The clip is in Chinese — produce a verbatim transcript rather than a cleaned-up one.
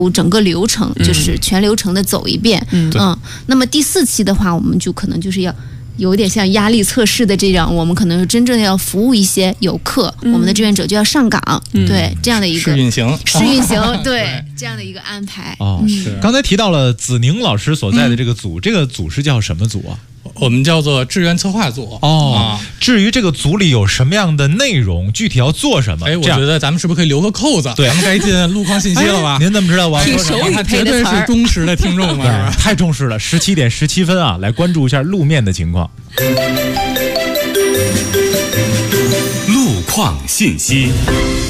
整个流程，就是全流程的走一遍。嗯，嗯那么第四期的话，我们就可能就是要有点像压力测试的这样，我们可能真正要服务一些游客，嗯、我们的志愿者就要上岗，嗯、对这样的一个试运行， 试运行，对这样的一个安排。 哦，是。刚才提到了子宁老师所在的这个组，嗯、这个组是叫什么组啊？ 我们叫做志愿策划组。 哦，啊、至于这个组里有什么样的内容，具体要做什么？ 哎，我觉得咱们是不是可以留个扣子？ 对， 咱们该进路况信息了吧？ 哎、您怎么知道我要说什么？ 他绝对是忠实的听众嘛，是吧？ 太忠实了，十七点十七分啊，来关注一下路面的情况。 路况信息。